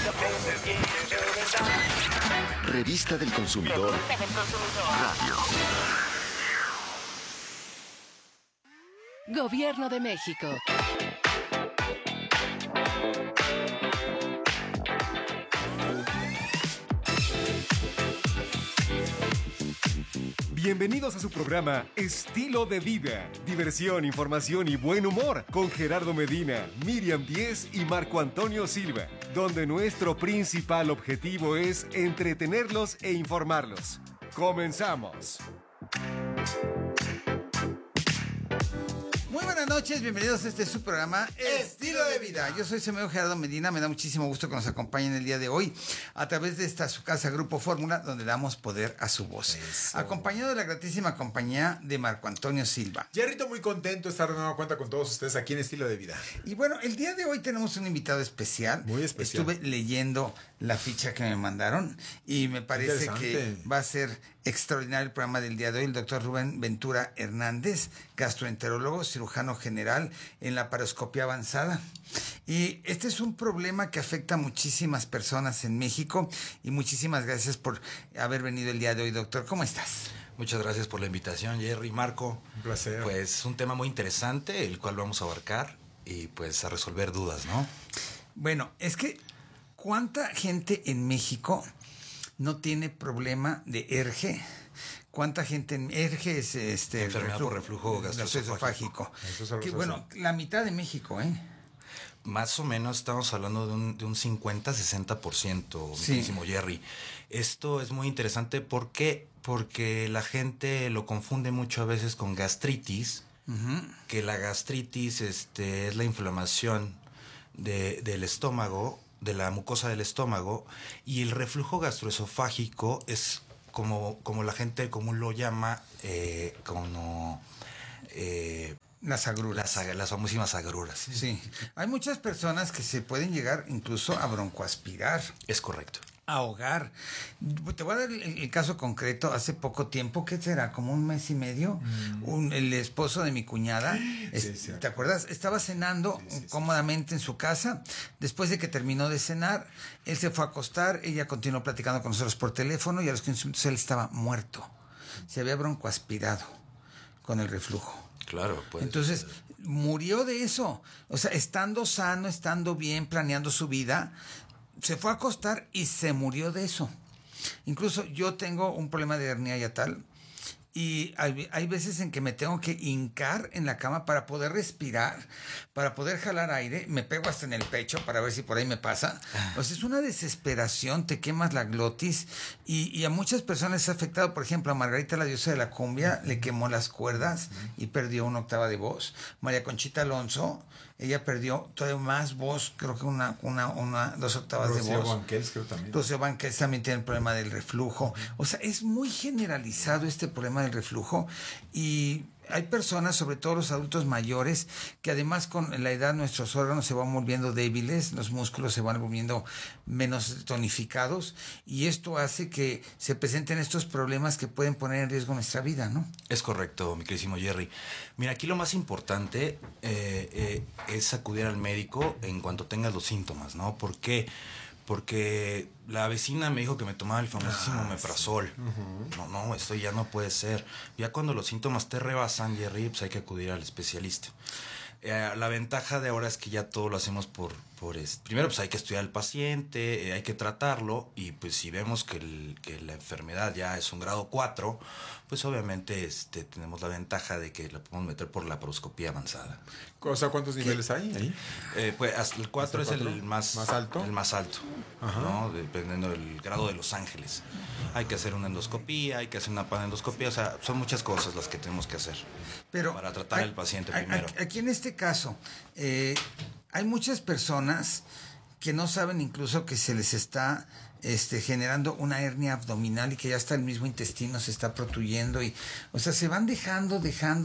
Revista del Consumidor Radio. Gobierno de México. Bienvenidos a su programa Estilo de Vida. Diversión, información y buen humor con Gerardo Medina, Miriam Díez y Marco Antonio Silva, donde nuestro principal objetivo es entretenerlos e informarlos. ¡Comenzamos! Muy buenas noches, bienvenidos a este su programa Estilo de Vida. Yo soy su amigo Gerardo Medina, me da muchísimo gusto que nos acompañen el día de hoy a través de esta su casa Grupo Fórmula, donde damos poder a su voz. Eso. Acompañado de la gratísima compañía de Marco Antonio Silva. Jerrito, muy contento de estar de nueva cuenta con todos ustedes aquí en Estilo de Vida. Y bueno, el día de hoy tenemos un invitado especial. Muy especial. Estuve leyendo la ficha que me mandaron y me parece que va a ser extraordinario el programa del día de hoy. El doctor Rubén Ventura Hernández, gastroenterólogo, cirujano general en la paroscopía avanzada. Y este es un problema que afecta a muchísimas personas en México y muchísimas gracias por haber venido el día de hoy, doctor. ¿Cómo estás? Muchas gracias por la invitación, Jerry, Marco. Un placer. Pues un tema muy interesante, el cual vamos a abarcar y pues a resolver dudas, ¿no? Bueno, es que ¿cuánta gente en México no tiene problema de ERGE? ¿Cuánta gente en ERGE es enfermedad por reflujo gastroesofágico? Que, bueno, la mitad de México, ¿eh? Más o menos estamos hablando de un 50-60%, sí. Muchísimo, Jerry. Esto es muy interesante, ¿por qué? Porque la gente lo confunde mucho a veces con gastritis, que la gastritis es la inflamación del estómago, de la mucosa del estómago, y el reflujo gastroesofágico es como la gente común lo llama, las agruras. Las famosísimas agruras. Sí. Hay muchas personas que se pueden llegar incluso a broncoaspirar. Es correcto. A ahogar. Te voy a dar el caso concreto. Hace poco tiempo, ¿qué será? Como un mes y medio. El esposo de mi cuñada, ¿te acuerdas? Estaba cenando cómodamente en su casa. Después de que terminó de cenar, él se fue a acostar. Ella continuó platicando con nosotros por teléfono y a los 15 minutos él estaba muerto. Se había broncoaspirado con el reflujo. Claro, pues. Entonces, murió de eso. O sea, estando sano, estando bien, planeando su vida, se fue a acostar y se murió de eso. Incluso yo tengo un problema de hernia yatal y hay veces en que me tengo que hincar en la cama para poder respirar, para poder jalar aire. Me pego hasta en el pecho para ver si por ahí me pasa. O sea, es una desesperación, te quemas la glotis y a muchas personas les ha afectado. Por ejemplo, a Margarita, la diosa de la cumbia, le quemó las cuerdas y perdió una octava de voz. María Conchita Alonso, ella perdió todavía más voz, creo que 2 octavas de voz. Rocío Banquels, creo también. Rocío Banquels también tiene el problema del reflujo. O sea, es muy generalizado este problema del reflujo y hay personas, sobre todo los adultos mayores, que además con la edad nuestros órganos se van volviendo débiles, los músculos se van volviendo menos tonificados y esto hace que se presenten estos problemas que pueden poner en riesgo nuestra vida, ¿no? Es correcto, mi queridísimo Jerry. Mira, aquí lo más importante es acudir al médico en cuanto tengas los síntomas, ¿no? ¿Por qué? Porque la vecina me dijo que me tomaba el famosísimo omeprazol. No, esto ya no puede ser. Ya cuando los síntomas te rebasan, Jerry, pues hay que acudir al especialista. La ventaja de ahora es que ya todo lo hacemos por primero pues hay que estudiar al paciente, hay que tratarlo y pues si vemos que la enfermedad ya es un grado 4, pues obviamente tenemos la ventaja de que la podemos meter por la laparoscopía avanzada. O sea, ¿cuántos niveles hay ahí? Pues hasta el 4 es el más alto. El más alto, ¿no? Dependiendo del grado de Los Ángeles. Hay que hacer una endoscopía, hay que hacer una panendoscopía, o sea, son muchas cosas las que tenemos que hacer. Pero para tratar al paciente primero. Aquí en este caso, hay muchas personas que no saben incluso que se les está generando una hernia abdominal y que ya hasta el mismo intestino se está protuyendo y, o sea, se van dejando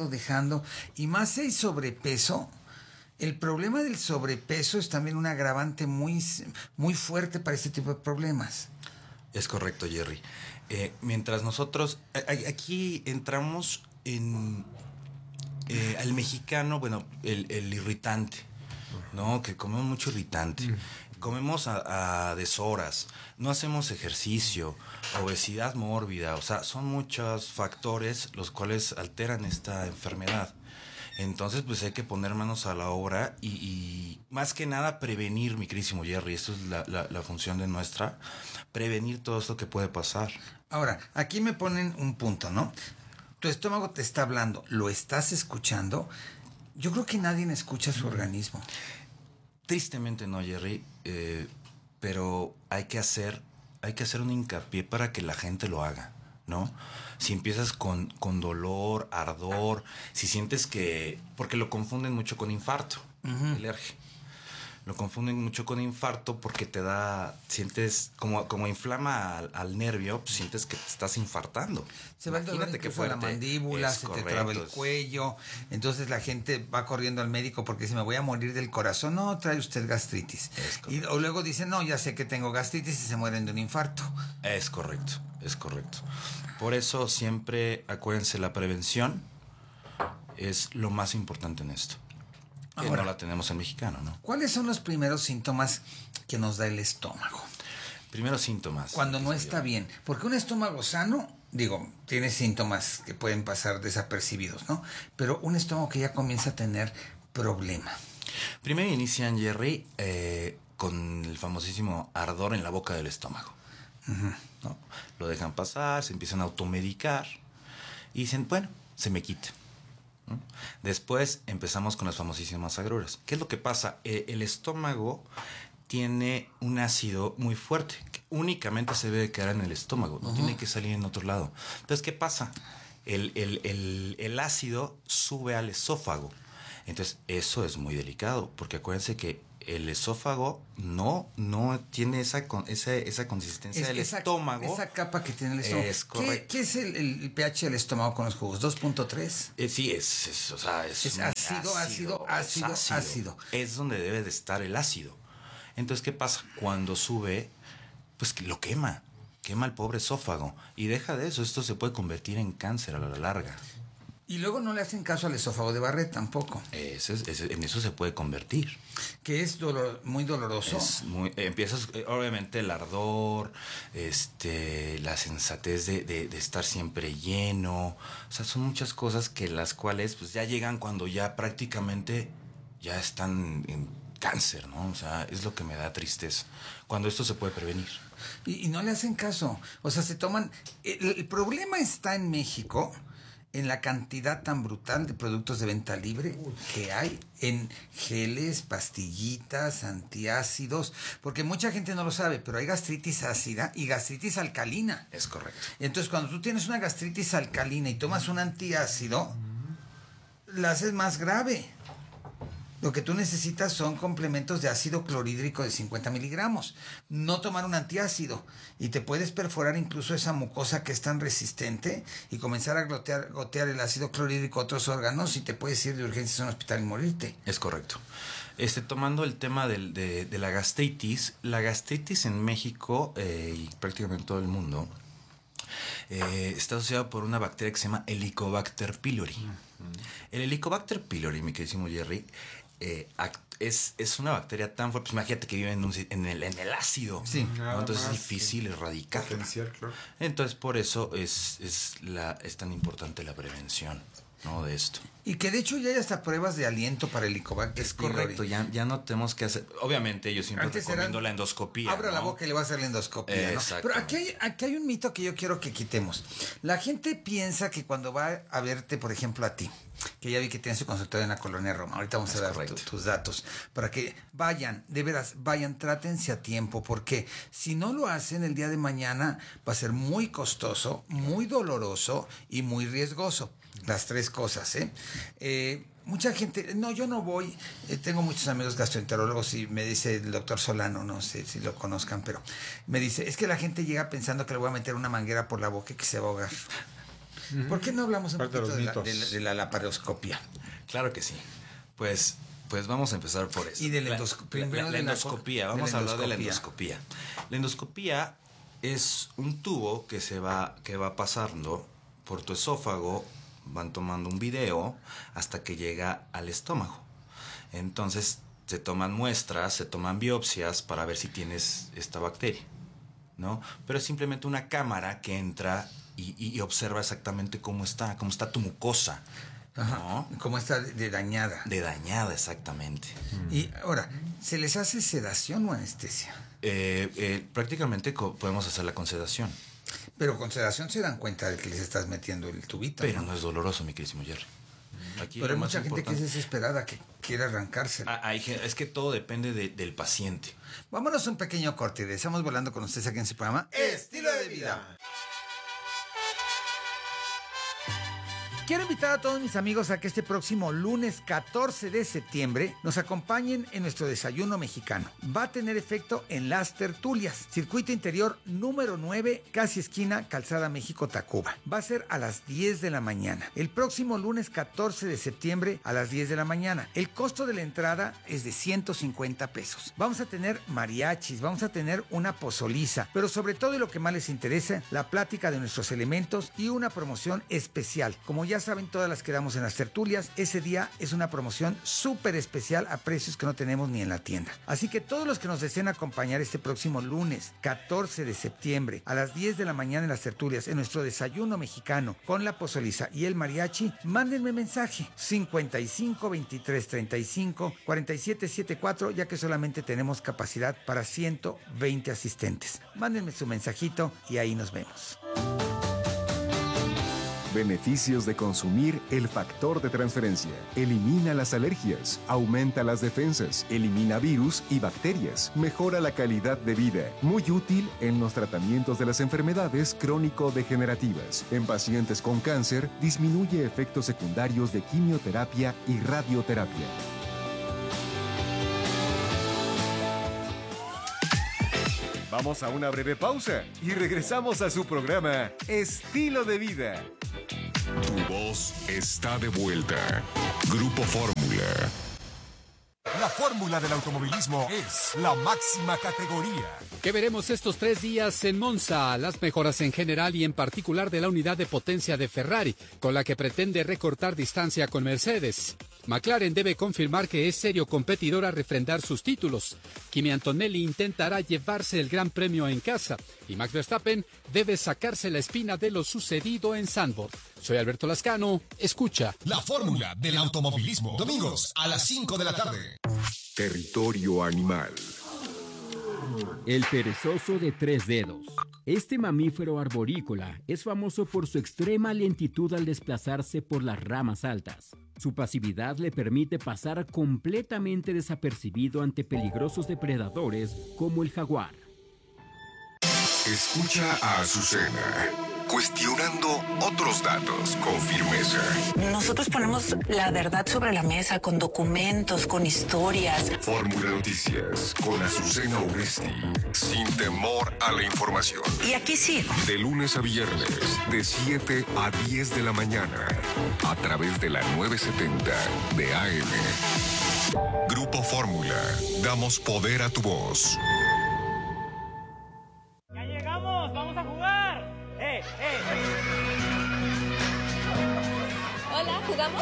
y más si hay sobrepeso. El problema del sobrepeso es también un agravante muy, muy fuerte para este tipo de problemas. Es correcto, Jerry. Mientras nosotros aquí entramos en al mexicano, bueno, el irritante, ¿no? Que comemos mucho irritante. comemos a deshoras, no hacemos ejercicio, obesidad mórbida, o sea, son muchos factores los cuales alteran esta enfermedad. Entonces, pues hay que poner manos a la obra y más que nada prevenir, mi querísimo Jerry. Esto es la función de nuestra, prevenir todo esto que puede pasar. Ahora, aquí me ponen un punto, ¿no? Tu estómago te está hablando, lo estás escuchando. Yo creo que nadie escucha su organismo. Tristemente no, Jerry, pero hay que hacer un hincapié para que la gente lo haga, ¿no? Si empiezas con dolor, ardor, si sientes que... Porque lo confunden mucho con infarto, el ERGE. Lo confunden mucho con infarto porque te da... Sientes... Como inflama al nervio, pues sientes que te estás infartando. Se va el dolor incluso a la mandíbula, se te traba el cuello. Entonces la gente va corriendo al médico porque si me voy a morir del corazón, no, trae usted gastritis. O luego dicen, no, ya sé que tengo gastritis y se mueren de un infarto. Es correcto, es correcto. Por eso siempre, acuérdense, la prevención es lo más importante en esto. Que Ahora, no la tenemos en mexicano, ¿no? ¿cuáles son los primeros síntomas que nos da el estómago? Primeros síntomas. Cuando no está bien. Porque un estómago sano, digo, tiene síntomas que pueden pasar desapercibidos, ¿no? Pero un estómago que ya comienza a tener problema. Primero inician, Jerry, con el famosísimo ardor en la boca del estómago. ¿No? Lo dejan pasar, se empiezan a automedicar y dicen, bueno, se me quita. ¿No? Después empezamos con las famosísimas agruras. ¿Qué es lo que pasa? El estómago tiene un ácido muy fuerte que únicamente se debe quedar en el estómago, no tiene que salir en otro lado. Entonces, ¿qué pasa? El ácido sube al esófago. Entonces, eso es muy delicado, porque acuérdense que el esófago no tiene esa consistencia del estómago. Esa capa que tiene el estómago. Es correcto. ¿Qué es el pH del estómago con los jugos? ¿2.3? Sí, es ácido. Es donde debe de estar el ácido. Entonces, ¿qué pasa? Cuando sube, pues lo quema el pobre esófago. Y deja de eso, esto se puede convertir en cáncer a la larga. Y luego no le hacen caso al esófago de Barrett tampoco. En eso se puede convertir. Que es muy doloroso. Empiezas, obviamente, el ardor, la sensatez de estar siempre lleno. O sea, son muchas cosas que las cuales pues ya llegan cuando ya prácticamente ya están en cáncer, ¿no? O sea, es lo que me da tristeza. Cuando esto se puede prevenir. Y no le hacen caso. O sea, se toman... El problema está en México, en la cantidad tan brutal de productos de venta libre que hay en geles, pastillitas, antiácidos, porque mucha gente no lo sabe, pero hay gastritis ácida y gastritis alcalina. Es correcto. Entonces, cuando tú tienes una gastritis alcalina y tomas un antiácido, la haces más grave. Lo que tú necesitas son complementos de ácido clorhídrico de 50 miligramos. No tomar un antiácido. Y te puedes perforar incluso esa mucosa que es tan resistente y comenzar a gotear el ácido clorhídrico a otros órganos y te puedes ir de urgencias a un hospital y morirte. Es correcto. Tomando el tema de la gastritis en México y prácticamente en todo el mundo está asociado por una bacteria que se llama Helicobacter pylori. El Helicobacter pylori, mi queridísimo Jerry, es una bacteria tan fuerte. Pues imagínate que vive en el ácido. Sí. ¿No? Entonces es difícil erradicarla. Potencial, claro. Entonces por eso es tan importante la prevención, ¿no? De esto. Y que de hecho ya hay hasta pruebas de aliento para el Helicobacter Es pylori. correcto, ya no tenemos que hacer. Obviamente yo siempre recomiendo la endoscopía. Abra la ¿no? boca y le va a hacer la endoscopía, ¿no? Pero aquí hay un mito que yo quiero que quitemos. La gente piensa que cuando va a verte, por ejemplo, a ti, que ya vi que tienes su consultorio en la Colonia Roma, ahorita vamos a dar tus datos, para que vayan, de veras, trátense a tiempo, porque si no lo hacen el día de mañana va a ser muy costoso, muy doloroso y muy riesgoso. Las tres cosas, mucha gente, no, yo no voy, tengo muchos amigos gastroenterólogos y me dice el doctor Solano, no sé si lo conozcan, pero me dice, es que la gente llega pensando que le voy a meter una manguera por la boca y que se va a ahogar. ¿Por qué no hablamos un poquito de la laparoscopia? Claro que sí. Pues vamos a empezar por eso. Y de la endoscopia. La endoscopía, vamos a hablar de la endoscopía. La endoscopía es un tubo que va pasando por tu esófago, van tomando un video hasta que llega al estómago. Entonces, se toman muestras, se toman biopsias para ver si tienes esta bacteria, ¿no? Pero es simplemente una cámara que entra y observa exactamente cómo está tu mucosa, ¿no? Ajá. ¿Cómo está de dañada? De dañada, exactamente. Y ahora, ¿se les hace sedación o anestesia? Prácticamente podemos hacerla con sedación. Pero con sedación se dan cuenta de que les estás metiendo el tubito. Pero no es doloroso, mi querísimo Jerry. Aquí pero hay lo más mucha gente que importante- es desesperada, que quiere arrancársela. Es que todo depende del paciente. Vámonos a un pequeño corte y regresamos volando con ustedes aquí en su programa Estilo de vida. Quiero invitar a todos mis amigos a que este próximo lunes 14 de septiembre nos acompañen en nuestro desayuno mexicano. Va a tener efecto en Las Tertulias, circuito interior número 9, casi esquina Calzada México-Tacuba. Va a ser a las 10 de la mañana. El próximo lunes 14 de septiembre a las 10 de la mañana. El costo de la entrada es de 150 pesos. Vamos a tener mariachis, vamos a tener una pozoliza, pero sobre todo y lo que más les interesa, la plática de nuestros elementos y una promoción especial. Como ya saben, todas las que damos en las tertulias, ese día es una promoción súper especial a precios que no tenemos ni en la tienda. Así que todos los que nos deseen acompañar este próximo lunes 14 de septiembre a las 10 de la mañana en las tertulias, en nuestro desayuno mexicano con la pozoliza y el mariachi, mándenme mensaje 55 23 35 47 74, ya que solamente tenemos capacidad para 120 asistentes. Mándenme su mensajito y ahí nos vemos. Beneficios de consumir el factor de transferencia. Elimina las alergias, aumenta las defensas, elimina virus y bacterias, mejora la calidad de vida. Muy útil en los tratamientos de las enfermedades crónico-degenerativas. En pacientes con cáncer, disminuye efectos secundarios de quimioterapia y radioterapia. Vamos a una breve pausa y regresamos a su programa Estilo de Vida. Tu voz está de vuelta. Grupo Fórmula. La fórmula del automovilismo es la máxima categoría. ¿Qué veremos estos 3 días en Monza? Las mejoras en general y en particular de la unidad de potencia de Ferrari, con la que pretende recortar distancia con Mercedes. McLaren debe confirmar que es serio competidor a refrendar sus títulos. Kimi Antonelli intentará llevarse el Gran Premio en casa y Max Verstappen debe sacarse la espina de lo sucedido en Zandvoort. Soy Alberto Lascano, escucha. La fórmula del automovilismo. Domingos a las 5 de la tarde. Territorio animal. El perezoso de 3 dedos. Este mamífero arborícola es famoso por su extrema lentitud al desplazarse por las ramas altas. Su pasividad le permite pasar completamente desapercibido ante peligrosos depredadores como el jaguar. Escucha a Azucena, cuestionando otros datos con firmeza. Nosotros ponemos la verdad sobre la mesa con documentos, con historias. Fórmula Noticias con Azucena Oresti, sin temor a la información. Y aquí sigo. De lunes a viernes, de 7 a 10 de la mañana, a través de la 970 de AM. Grupo Fórmula, damos poder a tu voz. ¡Ya llegamos! ¡Vamos a jugar! Hola, ¿jugamos?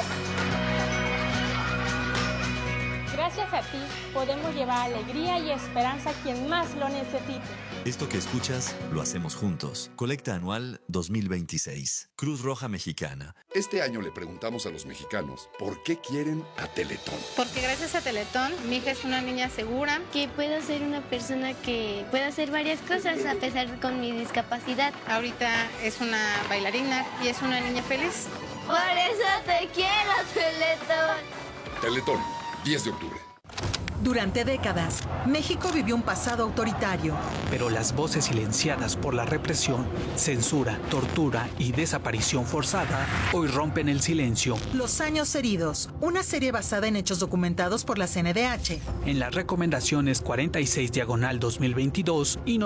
Gracias a ti podemos llevar alegría y esperanza a quien más lo necesite. Esto que escuchas lo hacemos juntos. Colecta anual 2026. Cruz Roja Mexicana. Este año le preguntamos a los mexicanos por qué quieren a Teletón. Porque gracias a Teletón, mi hija es una niña segura. Que puedo ser una persona que pueda hacer varias cosas a pesar de con mi discapacidad. Ahorita es una bailarina y es una niña feliz. Por eso te quiero, Teletón. Teletón, 10 de octubre. Durante décadas, México vivió un pasado autoritario. Pero las voces silenciadas por la represión, censura, tortura y desaparición forzada hoy rompen el silencio. Los años heridos, una serie basada en hechos documentados por la CNDH. En las recomendaciones 46/2022 y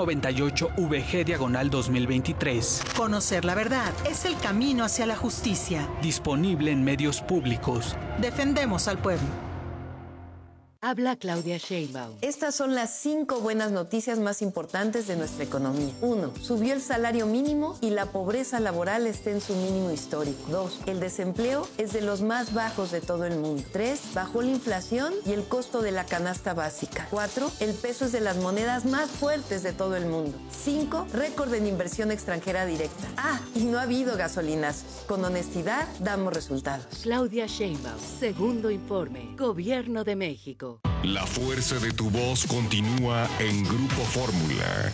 98/VG/2023. Conocer la verdad es el camino hacia la justicia. Disponible en medios públicos. Defendemos al pueblo. Habla Claudia Sheinbaum. Estas son las 5 buenas noticias más importantes de nuestra economía. 1. Subió el salario mínimo y la pobreza laboral está en su mínimo histórico. 2. El desempleo es de los más bajos de todo el mundo. 3. Bajó la inflación y el costo de la canasta básica. 4. El peso es de las monedas más fuertes de todo el mundo. 5. Récord en inversión extranjera directa. Y no ha habido gasolinazos. Con honestidad damos resultados. Claudia Sheinbaum. Segundo informe. Gobierno de México. La fuerza de tu voz continúa en Grupo Fórmula.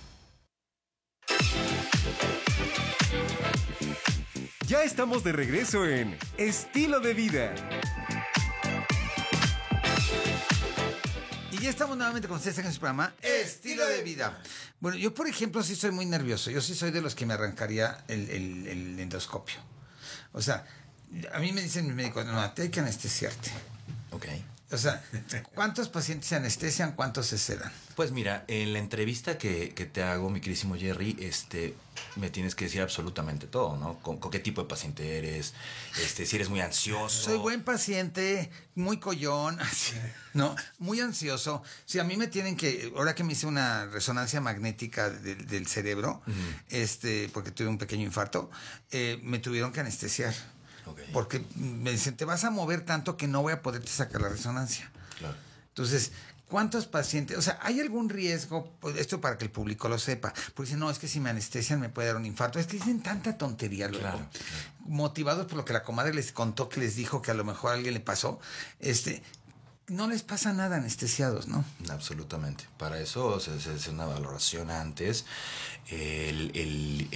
Ya estamos de regreso en Estilo de Vida. Y ya estamos nuevamente con ustedes en este programa Estilo de Vida. Bueno, yo por ejemplo sí soy muy nervioso. Yo sí soy de los que me arrancaría el endoscopio. O sea, a mí me dicen mis médicos, no, te hay que anestesiarte. Ok. O sea, ¿cuántos pacientes se anestesian? ¿Cuántos se sedan? Pues mira, en la entrevista que te hago, mi queridísimo Jerry, me tienes que decir absolutamente todo, ¿no? ¿Con qué tipo de paciente eres? Si eres muy ansioso. Soy buen paciente, muy collón, ¿no? Muy ansioso. Si a mí me tienen que, ahora que me hice una resonancia magnética del cerebro, porque tuve un pequeño infarto, me tuvieron que anestesiar. Okay. Porque me dicen, te vas a mover tanto que no voy a poderte sacar la resonancia. Claro. Entonces, ¿cuántos pacientes? O sea, ¿hay algún riesgo? Pues esto para que el público lo sepa. Porque dicen, no, es que si me anestesian me puede dar un infarto. Es que dicen tanta tontería, loco. Claro. Motivados por lo que la comadre les contó, que les dijo que a lo mejor a alguien le pasó. No les pasa nada anestesiados, ¿no? Absolutamente. Para eso se hace una valoración antes. El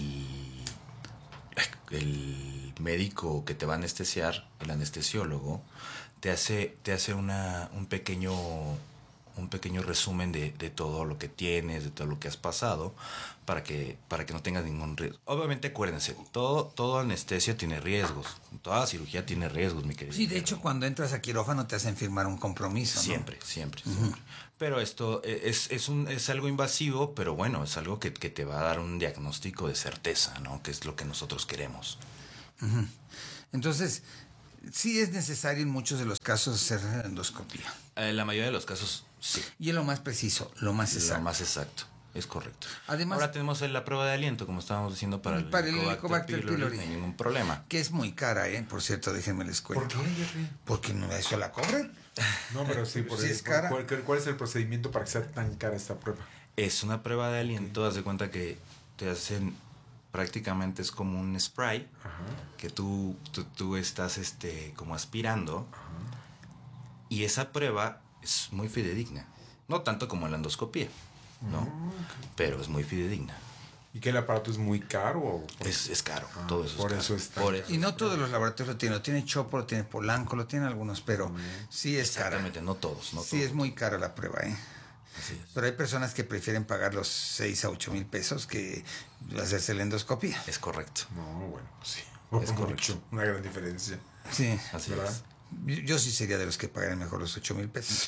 médico que te va a anestesiar, el anestesiólogo, te hace un pequeño resumen de todo lo que tienes, de todo lo que has pasado, para que no tengas ningún riesgo. Obviamente, acuérdense, todo anestesia tiene riesgos, toda cirugía tiene riesgos, mi querido. Sí, de hecho, cuando entras a quirófano te hacen firmar un compromiso, ¿no? Siempre. Pero esto es algo invasivo, pero bueno, es algo que te va a dar un diagnóstico de certeza, ¿no? Que es lo que nosotros queremos. Uh-huh. Entonces, sí es necesario en muchos de los casos hacer endoscopia. La mayoría de los casos, sí. Y es lo más preciso, lo más exacto. Lo más exacto, es correcto. Además, ahora tenemos la prueba de aliento, como estábamos diciendo, para el Helicobacter pylori. No hay ningún problema. Que es muy cara, por cierto, déjenme les cuento. ¿Por qué? Porque no, eso la cobran. No, pero sí, es cara. ¿Cuál es el procedimiento para que sea tan cara esta prueba? Es una prueba de aliento, haz de cuenta que te hacen, prácticamente es como un spray. Ajá. Que tú estás como aspirando. Ajá. Y esa prueba es muy fidedigna. No tanto como la endoscopía, ¿no? Okay. Pero es muy fidedigna. ¿Y que el aparato es muy caro? Es caro, todo eso por es eso caro. Está. Y no todos los laboratorios lo tienen. Lo tiene Chopo, lo tiene Polanco, lo tienen algunos, pero sí es cara. Exactamente, no todos. Sí, es muy cara la prueba, Así es. Pero hay personas que prefieren pagar los 6 a 8 mil pesos que hacerse la endoscopia. Es correcto. No, bueno, sí. Es correcto. Una gran diferencia. Sí. Así ¿verdad? es. Yo sí sería de los que pagaran mejor los 8 mil pesos.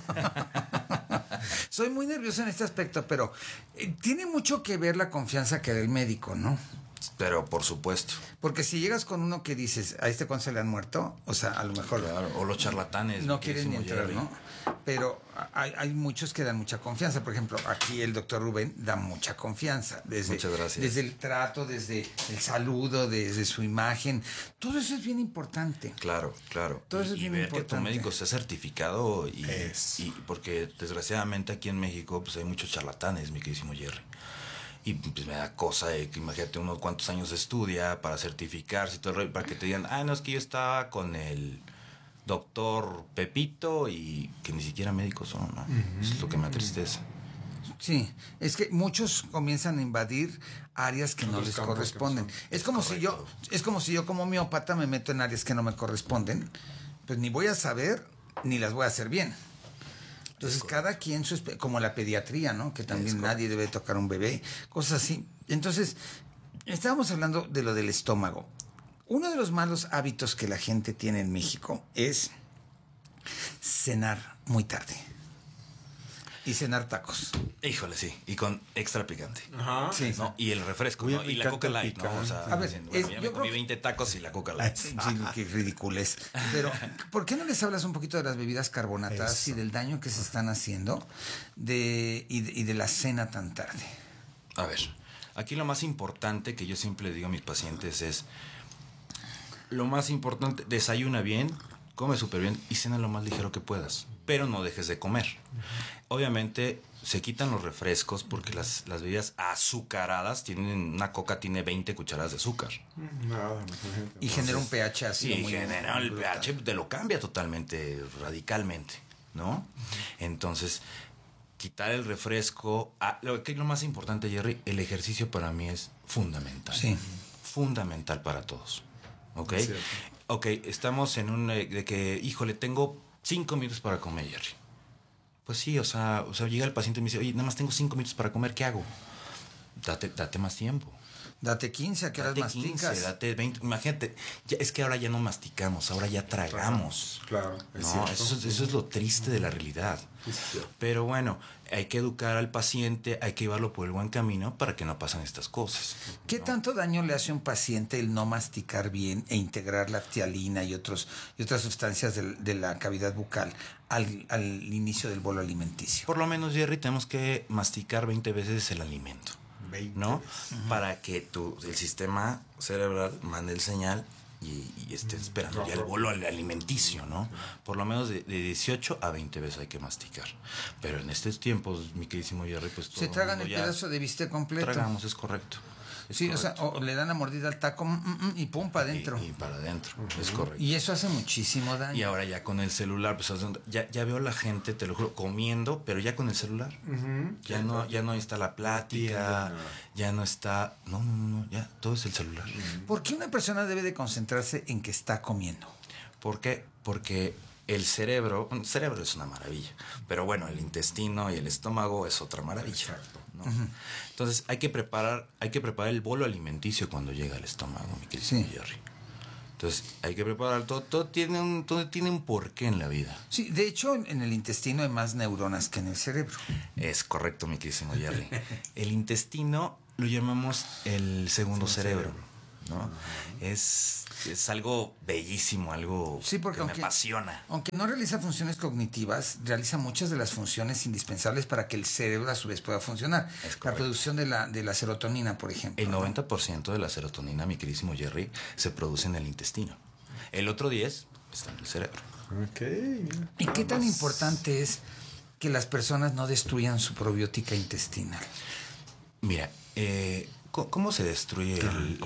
Soy muy nervioso en este aspecto, pero tiene mucho que ver la confianza que da el médico, ¿no? Pero por supuesto. Porque si llegas con uno que dices, ¿a cuándo se le han muerto? O sea, a lo mejor... Claro, o los charlatanes. No quieren ni entrar, ¿no? Pero hay muchos que dan mucha confianza. Por ejemplo, aquí el doctor Rubén da mucha confianza. Muchas gracias. Desde el trato, desde el saludo, desde su imagen. Todo eso es bien importante. Claro. Todo eso es bien ver importante. Que tu médico sea certificado y porque desgraciadamente aquí en México pues hay muchos charlatanes, mi queridísimo Jerry. Y pues me da cosa de que imagínate unos cuantos años estudia para certificarse y todo el rollo, para que te digan, no, es que yo estaba con el doctor Pepito y que ni siquiera médicos son, ¿no? Es lo que me atristece. Sí, es que muchos comienzan a invadir áreas que no les corresponden. Es como si yo como miópata me meto en áreas que no me corresponden, pues ni voy a saber ni las voy a hacer bien. Entonces cada quien como la pediatría, ¿no? Que también nadie debe tocar un bebé, cosas así. Entonces, estábamos hablando de lo del estómago. Uno de los malos hábitos que la gente tiene en México es cenar muy tarde. Y cenar tacos. Híjole, sí. Y con extra picante. Ajá. Sí. ¿No? Y el refresco, Uy, ¿no? me Y la encanta Coca el Light, ¿no? O sea, A ver, diciendo, es- ya yo me comí creo- 20 tacos y la Coca Light. Sí, qué ridiculez. Pero, ¿por qué no les hablas un poquito de las bebidas carbonatadas Eso. y del daño que se están haciendo y de la cena tan tarde? A ver, aquí lo más importante que yo siempre le digo a mis pacientes es, lo más importante, desayuna bien, come súper bien y cena lo más ligero que puedas, pero no dejes de comer. Obviamente se quitan los refrescos porque las bebidas azucaradas una coca tiene 20 cucharadas de azúcar. Nada, Y genera un pH así. Y muy genera el brutal. pH, te lo cambia totalmente, radicalmente, ¿no? Entonces, quitar el refresco. Lo más importante, Jerry, el ejercicio para mí es fundamental. Sí. Fundamental para todos. ¿Ok? Es cierto. Ok, estamos en de que, híjole, tengo 5 minutos para comer, Jerry. Pues sí, o sea, llega el paciente y me dice, oye, nada más tengo 5 minutos para comer, ¿qué hago? Date más tiempo. Date 15, ¿a qué horas Date 15, masticas? date 20. Imagínate, es que ahora ya no masticamos, ahora ya tragamos. Claro, es No, cierto. eso es lo triste de la realidad. Pero bueno, hay que educar al paciente, hay que llevarlo por el buen camino para que no pasen estas cosas. ¿Qué tanto daño le hace a un paciente el no masticar bien e integrar la ftialina y otras sustancias de la cavidad bucal al inicio del bolo alimenticio? Por lo menos, Jerry, tenemos que masticar 20 veces el alimento, 20 ¿no? veces. Para que el sistema cerebral mande el señal y esté esperando ya el bolo alimenticio, ¿no? Por lo menos de 18 a 20 veces hay que masticar. Pero en estos tiempos, mi queridísimo Jerry, pues todo Se tragan mundo el ya pedazo de bistec completo. tragamos, es correcto. Es Sí, correcto. o sea, o le dan la mordida al taco y pum, para adentro. Y para adentro, es correcto. Y eso hace muchísimo daño. Y ahora ya con el celular, pues ya veo a la gente, te lo juro, comiendo, pero ya con el celular. Ya no está la plática, ya no está... No, ya todo es el celular. ¿Por qué una persona debe de concentrarse en que está comiendo? ¿Por qué? Porque el cerebro es una maravilla, pero bueno, el intestino y el estómago es otra maravilla, ¿no? Entonces hay que preparar el bolo alimenticio cuando llega al estómago, mi querido Jerry. Entonces hay que preparar todo tiene un porqué en la vida. Sí, de hecho en el intestino hay más neuronas que en el cerebro. Es correcto, mi querido Jerry. El intestino lo llamamos el segundo cerebro, ¿no? Es algo bellísimo, algo que me apasiona. Aunque no realiza funciones cognitivas, realiza muchas de las funciones indispensables para que el cerebro a su vez pueda funcionar. La producción de la serotonina, por ejemplo. El 90% de la serotonina, mi queridísimo Jerry, se produce en el intestino. El otro 10% está en el cerebro. ¿Y qué tan importante es que las personas no destruyan su probiótica intestinal? Mira, ¿cómo se destruye el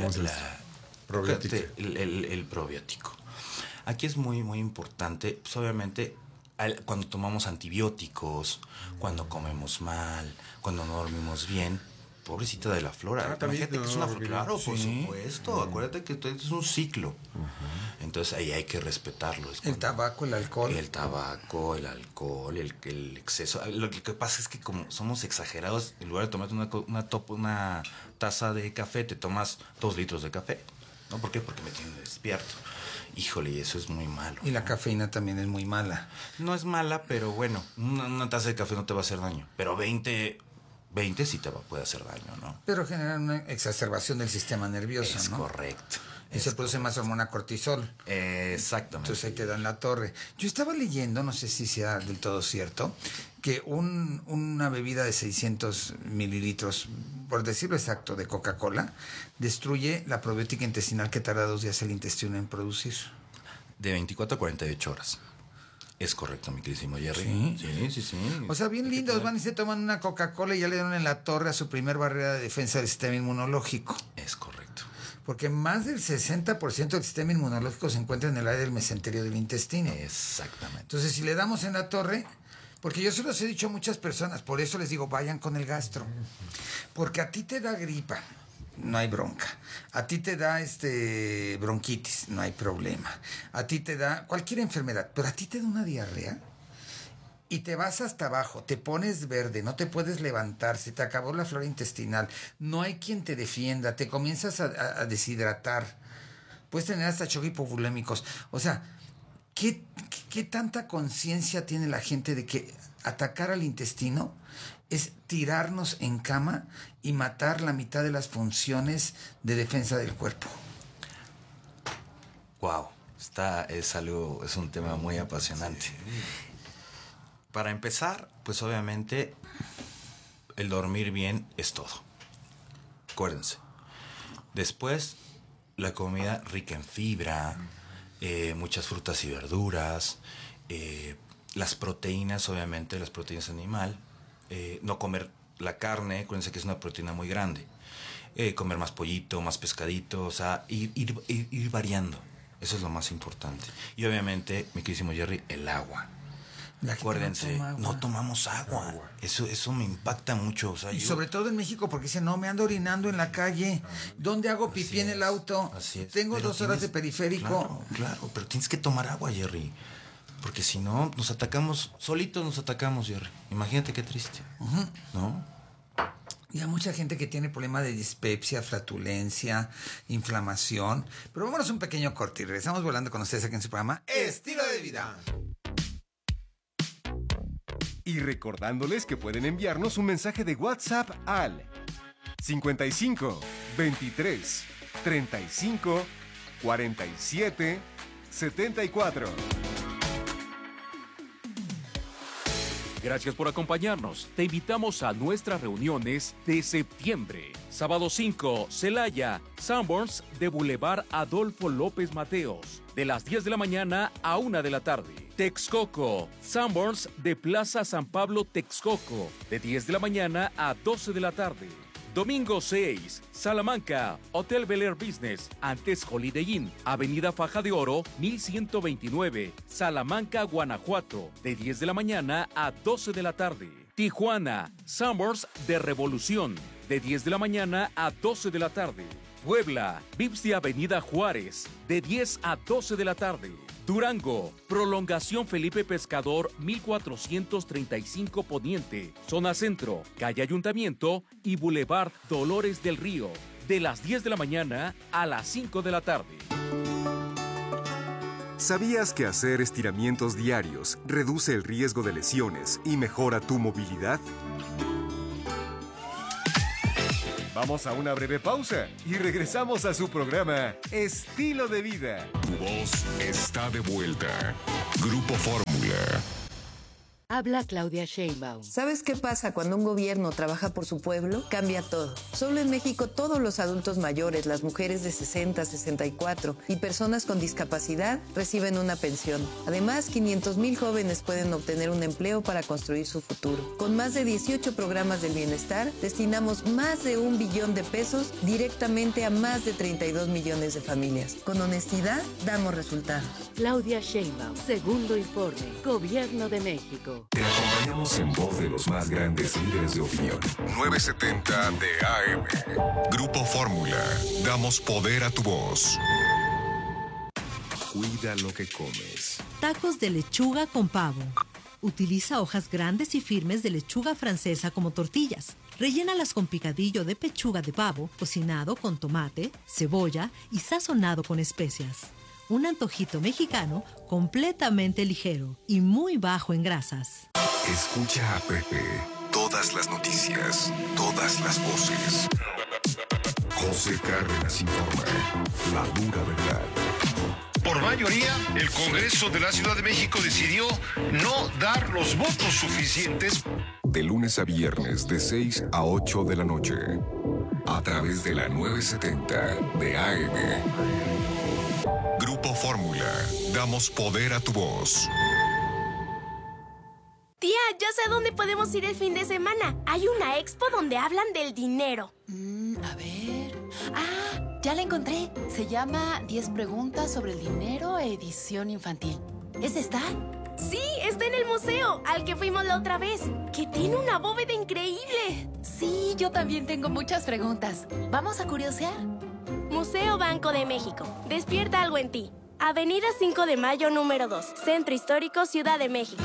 probiótico? Aquí es muy, muy importante, pues obviamente, cuando tomamos antibióticos, cuando comemos mal, cuando no dormimos bien, pobrecita de la flora. Imagínate que es una flora. Claro, por supuesto. Acuérdate que esto es un ciclo. Entonces ahí hay que respetarlo. El tabaco, el alcohol. El tabaco, el alcohol, el exceso. Lo que pasa es que como somos exagerados, en lugar de tomarte una taza de café, te tomas 2 litros de café. ¿No? ¿Por qué? Porque me tiene despierto. Híjole, y eso es muy malo. Y la cafeína también es muy mala. No es mala, pero bueno, una taza de café no te va a hacer daño. Pero 20 sí puede hacer daño, ¿no? Pero genera una exacerbación del sistema nervioso, es ¿no? Correcto. Y se produce más hormona cortisol. Exactamente. Entonces ahí te dan la torre. Yo estaba leyendo, no sé si sea del todo cierto, que una bebida de 600 mililitros, por decirlo exacto, de Coca-Cola, destruye la probiótica intestinal que tarda 2 días el intestino en producir. De 24 a 48 horas. Es correcto, mi queridísimo Jerry. Sí. O sea, bien lindos, van y se toman una Coca-Cola y ya le dan en la torre a su primer barrera de defensa del sistema inmunológico. Es correcto. Porque más del 60% del sistema inmunológico se encuentra en el área del mesenterio del intestino. Exactamente. Entonces, si le damos en la torre, porque yo se los he dicho a muchas personas, por eso les digo, vayan con el gastro. Porque a ti te da gripa, no hay bronca. A ti te da bronquitis, no hay problema. A ti te da cualquier enfermedad, pero a ti te da una diarrea y te vas hasta abajo, te pones verde, no te puedes levantar, se te acabó la flora intestinal, no hay quien te defienda, te comienzas a deshidratar, puedes tener hasta choque hipovolémicos. O sea, ¿qué tanta conciencia tiene la gente de que atacar al intestino es tirarnos en cama y matar la mitad de las funciones de defensa del cuerpo. Wow, es un tema muy apasionante. Sí. Para empezar, pues obviamente el dormir bien es todo. Acuérdense. Después, la comida rica en fibra, muchas frutas y verduras, las proteínas, obviamente, las proteínas animal, no comer la carne, acuérdense que es una proteína muy grande, comer más pollito, más pescadito, o sea, ir variando, eso es lo más importante. Y obviamente, mi queridísimo Jerry, el agua. Acuérdense, no tomamos agua. Eso me impacta mucho. O sea, y sobre todo en México, porque dicen, no, me ando orinando en la calle. ¿Dónde hago pipí en el auto? Así es. Tengo 2 horas de periférico. Claro, pero tienes que tomar agua, Jerry. Porque si no, solitos nos atacamos, Jerry. Imagínate qué triste. ¿No? Y hay mucha gente que tiene problema de dispepsia, flatulencia, inflamación. Pero vámonos un pequeño corte y regresamos volando con ustedes aquí en su programa Estilo de Vida. Y recordándoles que pueden enviarnos un mensaje de WhatsApp al 55 23 35 47 74. Gracias por acompañarnos. Te invitamos a nuestras reuniones de septiembre. Sábado 5, Celaya, Sanborns de Boulevard Adolfo López Mateos, de las 10 de la mañana a 1 de la tarde. Texcoco, Sanborns de Plaza San Pablo, Texcoco, de 10 de la mañana a 12 de la tarde. Domingo 6, Salamanca, Hotel Bel Air Business, antes Holiday Inn, Avenida Faja de Oro, 1129, Salamanca, Guanajuato, de 10 de la mañana a 12 de la tarde. Tijuana, Sanborns de Revolución, de 10 de la mañana a 12 de la tarde. Puebla, Vips de Avenida Juárez, de 10 a 12 de la tarde. Durango, Prolongación Felipe Pescador, 1435 Poniente, Zona Centro, Calle Ayuntamiento y Boulevard Dolores del Río, de las 10 de la mañana a las 5 de la tarde. ¿Sabías que hacer estiramientos diarios reduce el riesgo de lesiones y mejora tu movilidad? Vamos a una breve pausa y regresamos a su programa Estilo de Vida. Tu voz está de vuelta. Grupo Fórmula. Habla Claudia Sheinbaum. ¿Sabes qué pasa cuando un gobierno trabaja por su pueblo? Cambia todo. Solo en México todos los adultos mayores, las mujeres de 60, 64 y personas con discapacidad reciben una pensión. Además, 500,000 jóvenes pueden obtener un empleo para construir su futuro. Con más de 18 programas del bienestar, destinamos más de 1 billón de pesos directamente a más de 32 millones de familias. Con honestidad, damos resultados. Claudia Sheinbaum, segundo informe, Gobierno de México. Te acompañamos en voz de los más grandes líderes de opinión. 970 de AM. Grupo Fórmula. Damos poder a tu voz. Cuida lo que comes. Tacos de lechuga con pavo. Utiliza hojas grandes y firmes de lechuga francesa como tortillas. Rellénalas con picadillo de pechuga de pavo, cocinado con tomate, cebolla y sazonado con especias. Un antojito mexicano completamente ligero y muy bajo en grasas. Escucha a Pepe. Todas las noticias, todas las voces. José Cárdenas informa. La dura verdad. Por mayoría, el Congreso de la Ciudad de México decidió no dar los votos suficientes. De lunes a viernes, de 6 a 8 de la noche. A través de la 970 de AM. Grupo Fórmula. Damos poder a tu voz. Tía, ya sé dónde podemos ir el fin de semana. Hay una expo donde hablan del dinero. A ver... Ah, ya la encontré. Se llama 10 preguntas sobre el dinero, edición infantil. ¿Es esta? Sí, está en el museo, al que fuimos la otra vez. Que tiene una bóveda increíble. Sí, yo también tengo muchas preguntas. ¿Vamos a curiosear? Museo Banco de México. Despierta algo en ti. Avenida 5 de Mayo, número 2. Centro Histórico, Ciudad de México.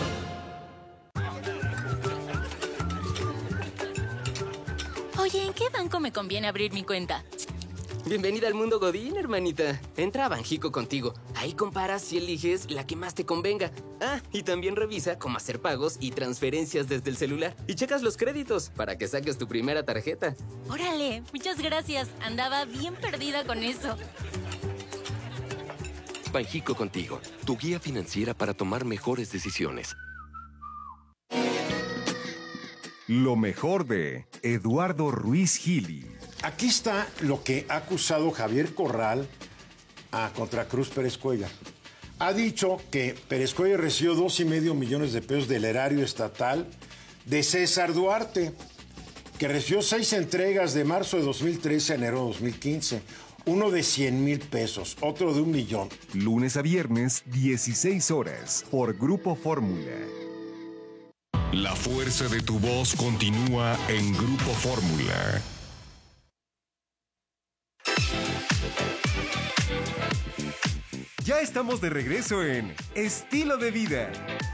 Oye, ¿en qué banco me conviene abrir mi cuenta? Bienvenida al mundo Godín, hermanita. Entra a Banjico contigo. Ahí comparas y eliges la que más te convenga. Ah, y también revisa cómo hacer pagos y transferencias desde el celular. Y checas los créditos para que saques tu primera tarjeta. Órale, muchas gracias. Andaba bien perdida con eso. Banjico contigo, tu guía financiera para tomar mejores decisiones. Lo mejor de Eduardo Ruiz Gili. Aquí está lo que ha acusado Javier Corral contra Cruz Pérez Cuellar. Ha dicho que Pérez Cuellar recibió 2.5 millones de pesos del erario estatal de César Duarte, que recibió 6 entregas de marzo de 2013 a enero de 2015. Uno de 100,000 pesos, otro de 1 millón. Lunes a viernes, 16 horas, por Grupo Fórmula. La fuerza de tu voz continúa en Grupo Fórmula. Ya estamos de regreso en Estilo de Vida.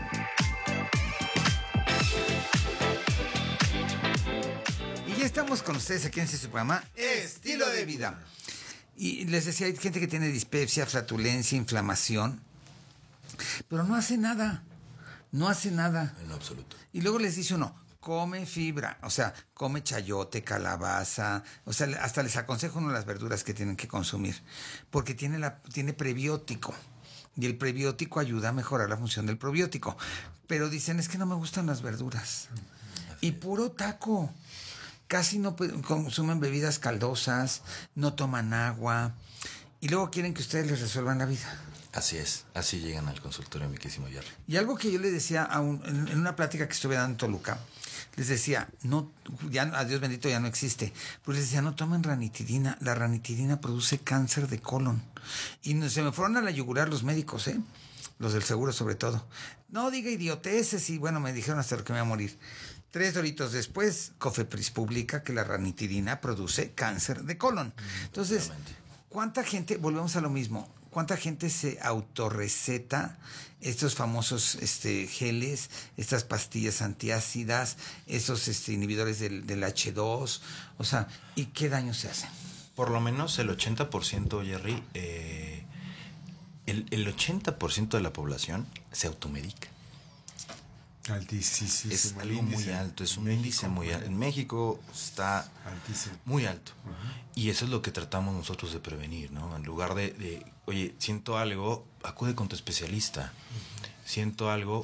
Y ya estamos con ustedes aquí en este programa Estilo de Vida. Y les decía, hay gente que tiene dispepsia, flatulencia, inflamación, pero no hace nada. No hace nada. En lo absoluto. Y luego les dice uno, come fibra, o sea, come chayote, calabaza, o sea, hasta les aconsejo uno las verduras que tienen que consumir, porque tiene prebiótico. Y el prebiótico ayuda a mejorar la función del probiótico. Pero dicen, es que no me gustan las verduras. Y puro taco. Casi no consumen bebidas caldosas, no toman agua, y luego quieren que ustedes les resuelvan la vida. Así es, así llegan al consultorio, mi querísimo Jerry. Y algo que yo les decía en una plática que estuve dando en Toluca, les decía, no, ya, a Dios bendito ya no existe, pues les decía, no tomen ranitidina, la ranitidina produce cáncer de colon. Y se me fueron a la yugular los médicos, los del seguro sobre todo. No diga idioteces, y bueno, me dijeron hasta lo que me iba a morir. 3 horitos después, Cofepris publica que la ranitidina produce cáncer de colon. Entonces, ¿cuánta gente, volvemos a lo mismo, cuánta gente se autorreceta estos famosos geles, estas pastillas antiácidas, esos inhibidores del H2? O sea, ¿y qué daño se hacen? Por lo menos el 80%, Jerry, el 80% de la población se automedica. Altísimo. Es algo muy alto, es un índice muy alto. En México está altísimo, muy alto. Y eso es lo que tratamos nosotros de prevenir, ¿no? En lugar de oye, siento algo, acude con tu especialista. Siento algo,